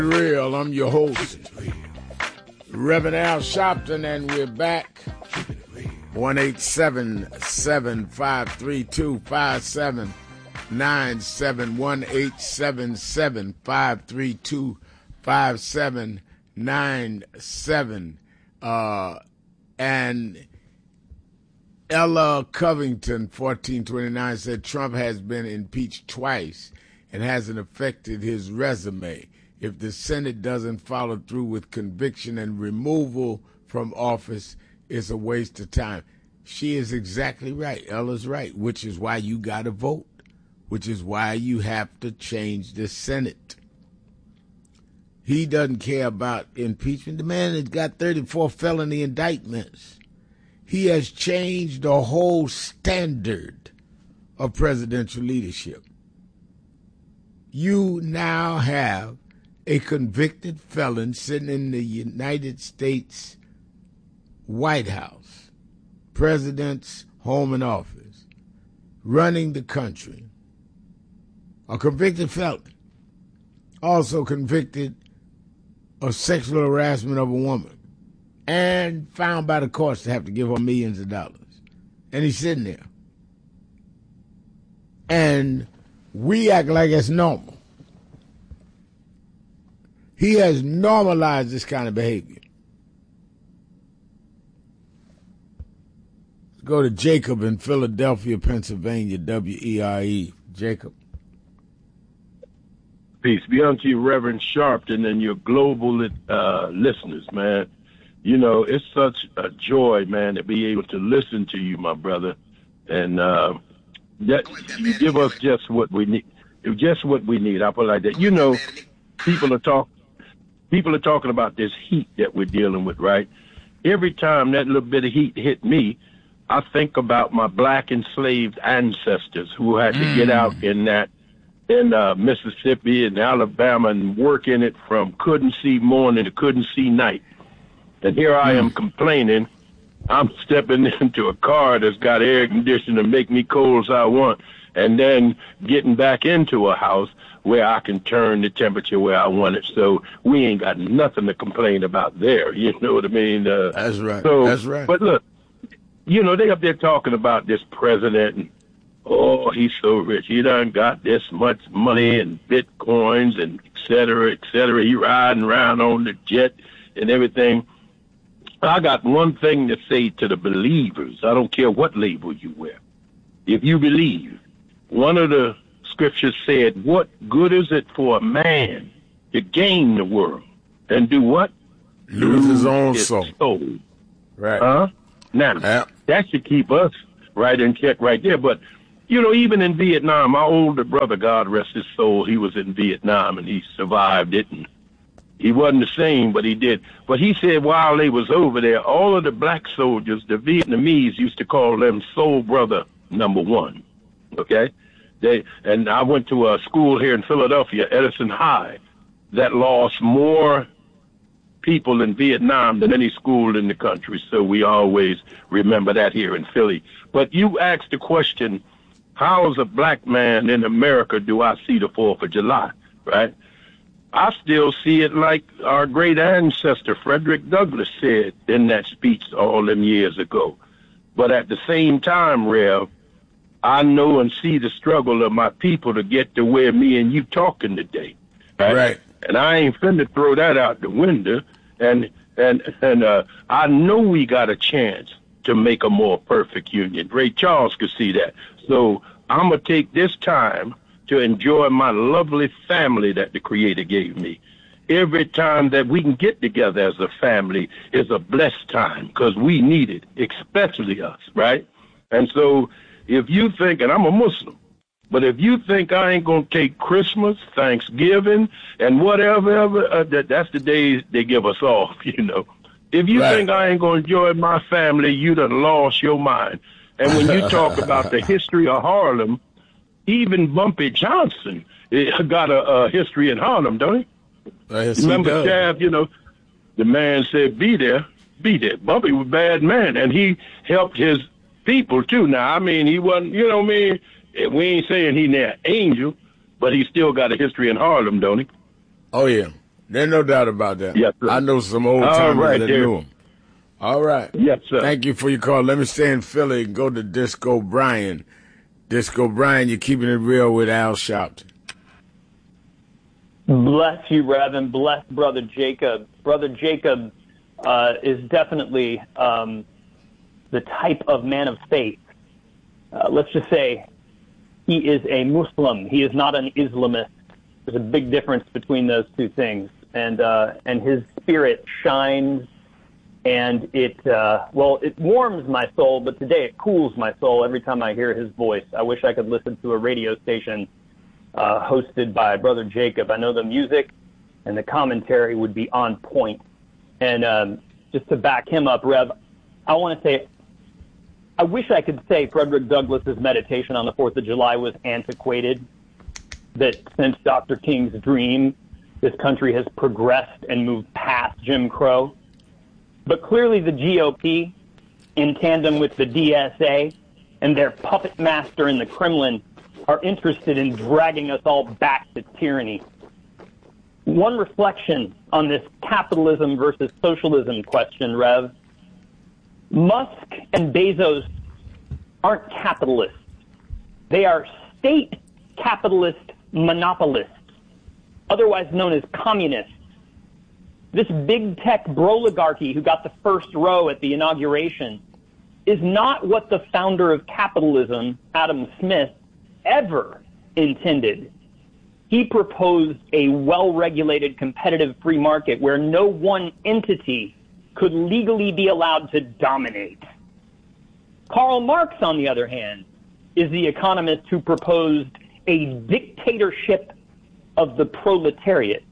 Real, I'm your host, Reverend Al Sharpton, and we're back. 1-877-532-5797, 1-877-532-5797. And Ella Covington, 1429, said Trump has been impeached twice and hasn't affected his resume. If the Senate doesn't follow through with conviction and removal from office, it's a waste of time. She is exactly right. Ella's right, which is why you got to vote, which is why you have to change the Senate. He doesn't care about impeachment. The man has got 34 felony indictments. He has changed the whole standard of presidential leadership. You now have a convicted felon sitting in the United States White House, president's home and office, running the country. A convicted felon, also convicted of sexual harassment of a woman, and found by the courts to have to give her millions of dollars. And he's sitting there. And we act like it's normal. He has normalized this kind of behavior. Let's go to Jacob in Philadelphia, Pennsylvania, WERE. Jacob. Peace be unto you, Reverend Sharpton, and your global listeners, man. You know, it's such a joy, man, to be able to listen to you, my brother. And that you give us just what we need. Just what we need. I put it like that. You know, people are talking about this heat that we're dealing with, right? Every time that little bit of heat hit me, I think about my black enslaved ancestors who had to get out in Mississippi and Alabama and work in it from couldn't see morning to couldn't see night. And here I am complaining. I'm stepping into a car that's got air conditioning to make me cold as I want, and then getting back into a house where I can turn the temperature where I want it. So we ain't got nothing to complain about there. You know what I mean? That's right. So, that's right. But look, you know, they up there talking about this president and, oh, he's so rich. He done got this much money and bitcoins and et cetera, et cetera. He riding around on the jet and everything. I got one thing to say to the believers. I don't care what label you wear. If you believe, one of the scriptures said, what good is it for a man to gain the world and do what? Lose his own soul. Right. Huh? Now, that should keep us right in check right there. But, you know, even in Vietnam, my older brother, God rest his soul, he was in Vietnam and he survived it. And he wasn't the same, but he did. But he said while they was over there, all of the black soldiers, the Vietnamese used to call them soul brother number one. Okay? And I went to a school here in Philadelphia, Edison High, that lost more people in Vietnam than any school in the country. So we always remember that here in Philly. But you asked the question, how as a black man in America do I see the 4th of July, right? I still see it like our great ancestor Frederick Douglass said in that speech all them years ago. But at the same time, Rev, I know and see the struggle of my people to get to where me and you talking today. Right. And I ain't finna throw that out the window. And I know we got a chance to make a more perfect union. Ray Charles could see that. So I'm going to take this time to enjoy my lovely family that the Creator gave me. Every time that we can get together as a family is a blessed time because we need it, especially us, right? And so if you think, and I'm a Muslim, but if you think I ain't going to take Christmas, Thanksgiving, and whatever, that's the days they give us off, you know. If you think I ain't going to enjoy my family, you done lost your mind. And when you talk about the history of Harlem, even Bumpy Johnson got a history in Harlem, don't he? Yes, remember, Chav, you know, the man said, be there. Bumpy was a bad man, and he helped his people, too. Now, I mean, he wasn't, you know what I mean? We ain't saying he an angel, but he still got a history in Harlem, don't he? Oh, yeah. There's no doubt about that. Yes, sir. I know some old timers that knew him. All right. Yes, sir. Thank you for your call. Let me stay in Philly and go to Disco Brian. Disco Brian, you're keeping it real with Al Sharpton. Bless you, Rev, and bless Brother Jacob. Brother Jacob is definitely the type of man of faith. Let's just say he is a Muslim. He is not an Islamist. There's a big difference between those two things. And his spirit shines, and it warms my soul, but today it cools my soul every time I hear his voice. I wish I could listen to a radio station hosted by Brother Jacob. I know the music and the commentary would be on point. And just to back him up, Rev, I want to say, I wish I could say Frederick Douglass's meditation on the 4th of July was antiquated, that since Dr. King's dream, this country has progressed and moved past Jim Crow. But clearly the GOP, in tandem with the DSA and their puppet master in the Kremlin, are interested in dragging us all back to tyranny. One reflection on this capitalism versus socialism question, Rev. Musk and Bezos aren't capitalists. They are state capitalist monopolists, otherwise known as communists. This big tech broligarchy who got the first row at the inauguration is not what the founder of capitalism, Adam Smith, ever intended. He proposed a well-regulated competitive free market where no one entity could legally be allowed to dominate. Karl Marx, on the other hand, is the economist who proposed a dictatorship of the proletariat.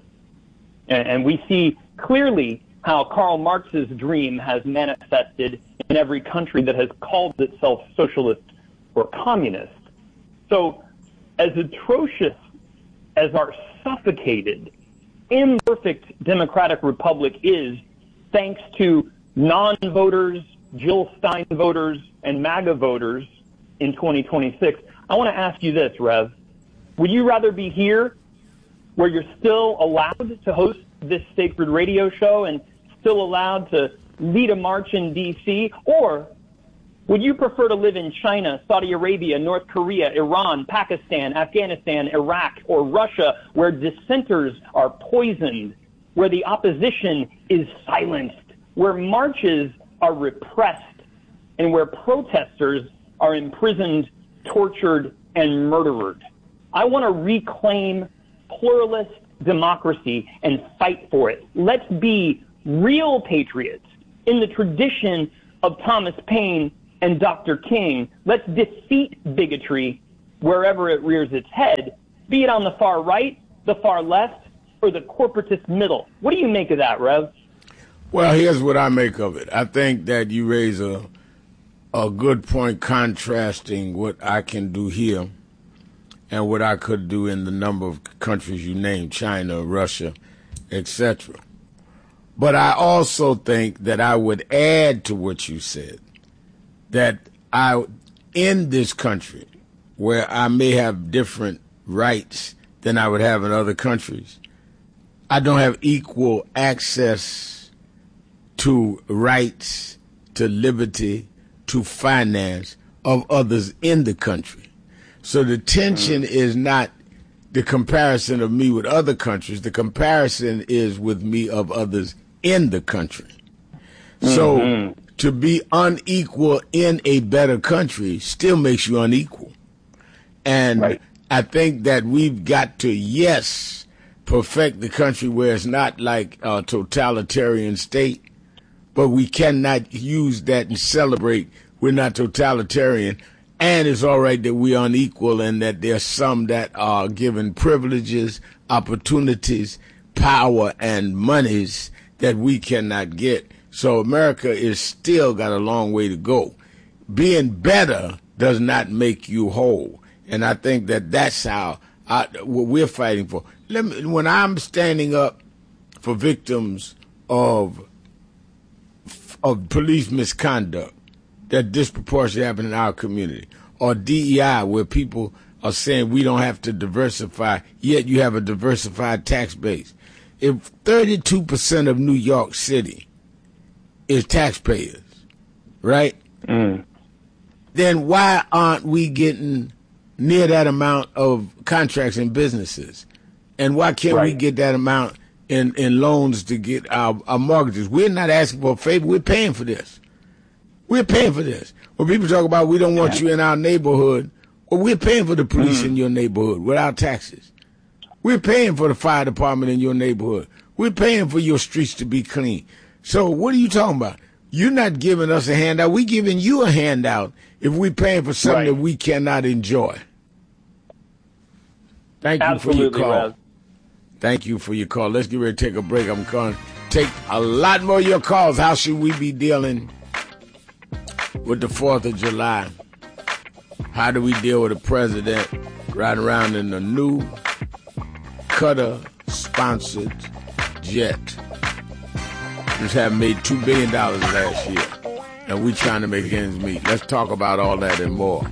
And we see clearly how Karl Marx's dream has manifested in every country that has called itself socialist or communist. So as atrocious as our suffocated, imperfect democratic republic is, thanks to non-voters, Jill Stein voters, and MAGA voters in 2026, I want to ask you this, Rev. Would you rather be here where you're still allowed to host this sacred radio show and still allowed to lead a march in D.C., or would you prefer to live in China, Saudi Arabia, North Korea, Iran, Pakistan, Afghanistan, Iraq, or Russia, where dissenters are poisoned, where the opposition is silenced, where marches are repressed, and where protesters are imprisoned, tortured, and murdered? I want to reclaim pluralist democracy and fight for it. Let's be real patriots in the tradition of Thomas Paine and Dr. King. Let's defeat bigotry wherever it rears its head, be it on the far right, the far left, or the corporatist middle. What do you make of that, Rev? Well, here's what I make of it. I think that you raise a good point contrasting what I can do here and what I could do in the number of countries you named, China, Russia, etc. But I also think that I would add to what you said, that in this country, where I may have different rights than I would have in other countries, I don't have equal access to rights, to liberty, to finance of others in the country. So the tension is not the comparison of me with other countries. The comparison is with me of others in the country. So to be unequal in a better country still makes you unequal. And right. I think that we've got to, yes, perfect the country where it's not like a totalitarian state, but we cannot use that and celebrate we're not totalitarian. And it's all right that we're unequal and that there's some that are given privileges, opportunities, power, and monies that we cannot get. So America is still got a long way to go. Being better does not make you whole. And I think that that's how what we're fighting for. When I'm standing up for victims of police misconduct that disproportionately happen in our community, or DEI, where people are saying we don't have to diversify, yet you have a diversified tax base. if 32% of New York City is taxpayers, right? Then why aren't we getting near that amount of contracts and businesses? And why can't we get that amount in loans to get our mortgages? We're not asking for a favor. We're paying for this. We're paying for this. When people talk about we don't want you in our neighborhood, well, we're paying for the police in your neighborhood without taxes. We're paying for the fire department in your neighborhood. We're paying for your streets to be clean. So what are you talking about? You're not giving us a handout. We're giving you a handout if we're paying for something that we cannot enjoy. Thank you for your call. Rev. Thank you for your call. Let's get ready to take a break. I'm going to take a lot more of your calls. How should we be dealing with the 4th of July? How do we deal with a president riding around in a new Qatar-sponsored jet? Just haven't made $2 billion last year, and we trying to make ends meet. Let's talk about all that and more.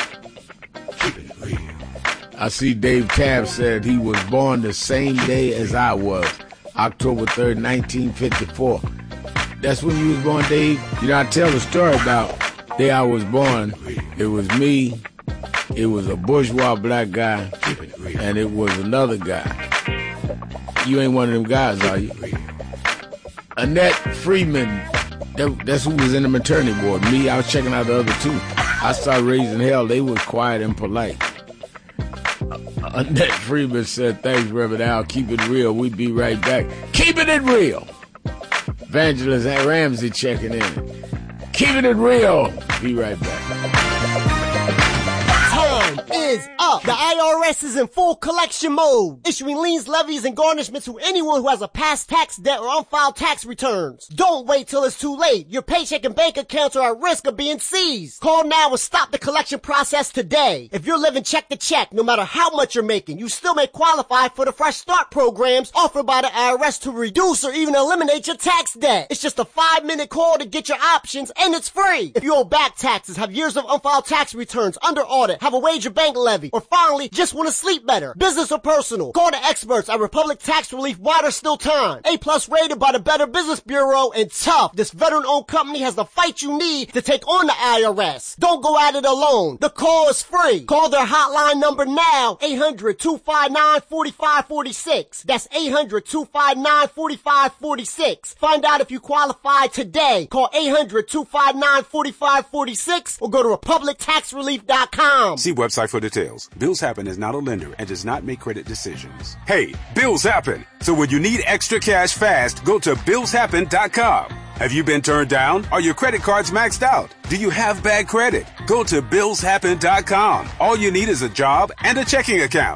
I see Dave Tabb said he was born the same day as I was, October 3rd, 1954. That's when you was born, Dave? You know, I tell the story about the day I was born. It was me, it was a bourgeois black guy, and it was another guy. You ain't one of them guys, are you? Annette Freeman, that's who was in the maternity ward. Me, I was checking out the other two. I started raising hell. They was quiet and polite. Annette Freeman said, thanks, Reverend Al. Keep it real. We'll be right back. Keeping it real. Evangelist Ramsey checking in. Keeping it real. Be right back. Time is up. The IRS is in full collection mode, issuing liens, levies, and garnishments to anyone who has a past tax debt or unfiled tax returns. Don't wait till it's too late. Your paycheck and bank accounts are at risk of being seized. Call now and stop the collection process today. If you're living check to check, no matter how much you're making, you still may qualify for the Fresh Start programs offered by the IRS to reduce or even eliminate your tax debt. It's just a 5-minute call to get your options, and it's free. If you owe back taxes, have years of unfiled tax returns under audit, have a wage or bank levy, or finally just want to sleep better, business or personal, call the experts at Republic Tax Relief while there's still time. A+ rated by the Better Business Bureau, and tough. This veteran-owned company has the fight you need to take on the IRS. Don't go at it alone. The call is free. Call their hotline number now, 800-259-4546. That's 800-259-4546. Find out if you qualify today. Call 800-259-4546 or go to republictaxrelief.com. See website for details. Bills Happen is not a lender and does not make credit decisions. Hey, bills happen. So when you need extra cash fast, go to billshappen.com. Have you been turned down? Are your credit cards maxed out? Do you have bad credit? Go to billshappen.com. All you need is a job and a checking account.